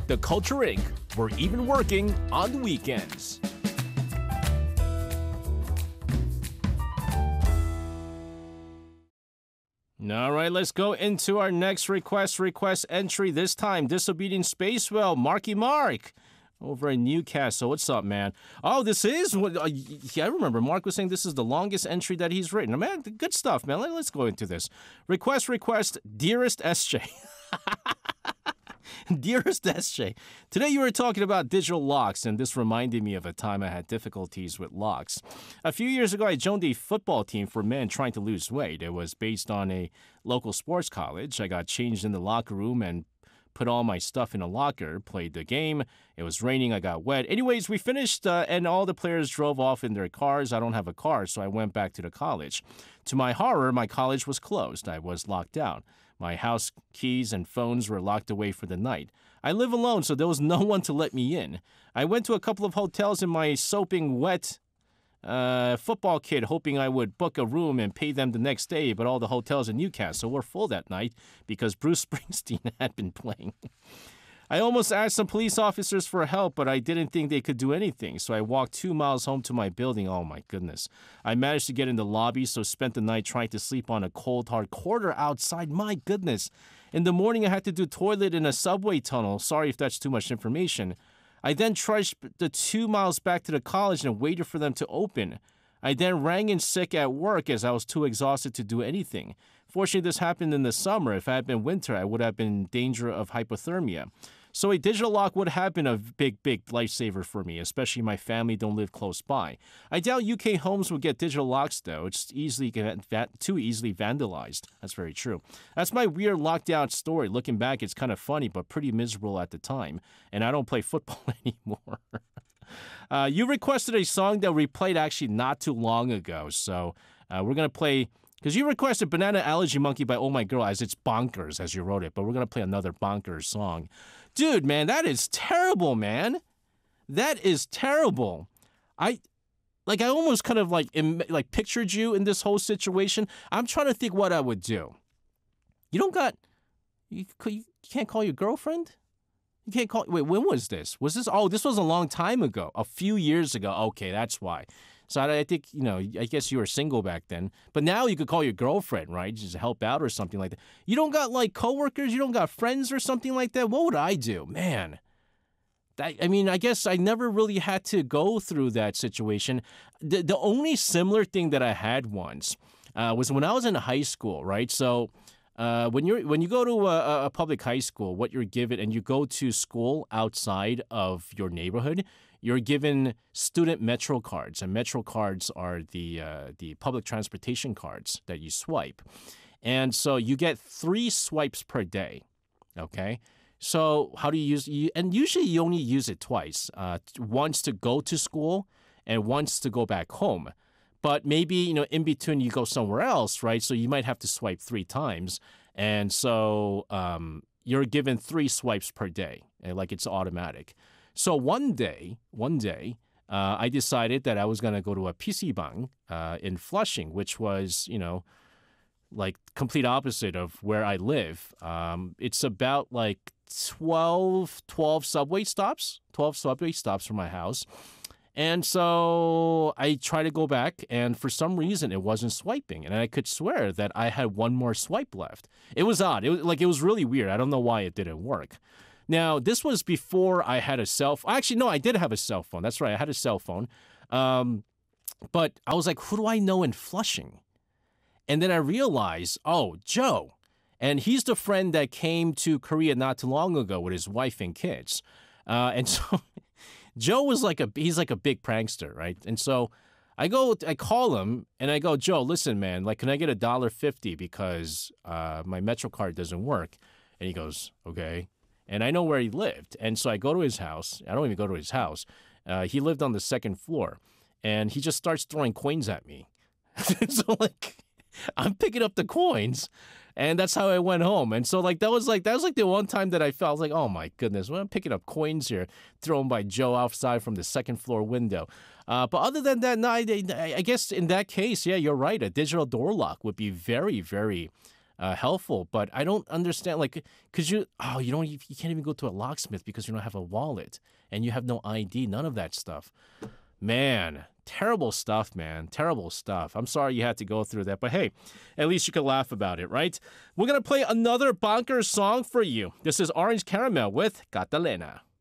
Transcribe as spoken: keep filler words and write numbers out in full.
The Culture Incorporated. We're even working on the weekends. All right, let's go into our next request request entry. This time, Disobedient Space Whale, Marky Mark, over in Newcastle. What's up, man? Oh, this is what uh, yeah, I remember Mark was saying this is the longest entry that he's written. Man, good stuff, man. Let, let's go into this. Request request, dearest S J. Dearest S J, today you were talking about digital locks, and this reminded me of a time I had difficulties with locks. A few years ago, I joined a football team for men trying to lose weight. It was based on a local sports college. I got changed in the locker room and put all my stuff in a locker, played the game. It was raining, I got wet. Anyways, we finished, uh, and all the players drove off in their cars. I don't have a car, so I went back to the college. To my horror, my college was closed. I was locked out. My house keys and phones were locked away for the night. I live alone, so there was no one to let me in. I went to a couple of hotels in my soaping wet uh, football kit, hoping I would book a room and pay them the next day, but all the hotels in Newcastle were full that night because Bruce Springsteen had been playing. I almost asked some police officers for help, but I didn't think they could do anything, so I walked two miles home to my building. Oh, my goodness. I managed to get in the lobby, so spent the night trying to sleep on a cold, hard quarter outside. My goodness. In the morning, I had to do toilet in a subway tunnel. Sorry if that's too much information. I then trudged the two miles back to the college and waited for them to open. I then rang in sick at work as I was too exhausted to do anything. Fortunately, this happened in the summer. If it had been winter, I would have been in danger of hypothermia. So a digital lock would have been a big, big lifesaver for me, especially my family don't live close by. I doubt U K homes would get digital locks, though. It's easily too easily vandalized. That's very true. That's my weird lockdown story. Looking back, it's kind of funny, but pretty miserable at the time. And I don't play football anymore. uh, you requested a song that we played actually not too long ago, so uh, we're going to play... Because you requested Banana Allergy Monkey by Oh My Girl as it's bonkers as you wrote it, but we're going to play another bonkers song. Dude, man, that is terrible, man. That is terrible. I, like, I almost kind of, like, Im- like pictured you in this whole situation. I'm trying to think what I would do. You don't got, you, you can't call your girlfriend? You can't call, wait, when was this? Was this, oh, this was a long time ago, a few years ago. Okay, that's why. So I, I think, you know, I guess you were single back then. But now you could call your girlfriend, right? Just help out or something like that. You don't got, like, coworkers? You don't got friends or something like that? What would I do? Man. That, I mean, I guess I never really had to go through that situation. The, the only similar thing that I had once uh, was when I was in high school, right? So uh, when you're when you go to a, a public high school, what you're given, and you go to school outside of your neighborhood, you're given student Metro cards, and Metro cards are the uh, the public transportation cards that you swipe. And so you get three swipes per day, okay? So how do you use it? And usually you only use it twice, uh, once to go to school and once to go back home. But maybe, you know, in between you go somewhere else, right? So you might have to swipe three times. And so um, you're given three swipes per day, and like it's automatic. So one day, one day, uh, I decided that I was going to go to a P C Bang uh, in Flushing, which was, you know, like complete opposite of where I live. Um, it's about like twelve, twelve subway stops, twelve subway stops from my house. And so I tried to go back, and for some reason it wasn't swiping. And I could swear that I had one more swipe left. It was odd. It was like, it was really weird. I don't know why it didn't work. Now, this was before I had a cell phone. Actually, no, I did have a cell phone. That's right. I had a cell phone. Um, but I was like, who do I know in Flushing? And then I realized, oh, Joe. And he's the friend that came to Korea not too long ago with his wife and kids. Uh, and so Joe was like a, he's like a big prankster, right? And so I go, I call him and I go, Joe, listen, man, like, can I get a dollar fifty because uh, my Metro card doesn't work? And he goes, okay. And I know where he lived. And so I go to his house. I don't even go to his house. Uh, he lived on the second floor. And he just starts throwing coins at me. So, like, I'm picking up the coins. And that's how I went home. And so, like, that was like, that was like the one time that I felt like, oh, my goodness, well, I'm picking up coins here, thrown by Joe outside from the second floor window. Uh, but other than that, no, I, I guess in that case, yeah, you're right. A digital door lock would be very, very uh, helpful. But I don't understand, like, cause you, oh, you don't, you can't even go to a locksmith because you don't have a wallet and you have no I D, none of that stuff. Man, terrible stuff, man. Terrible stuff. I'm sorry you had to go through that, but hey, at least you can laugh about it, right? We're gonna play another bonkers song for you. This is Orange Caramel with Catalina.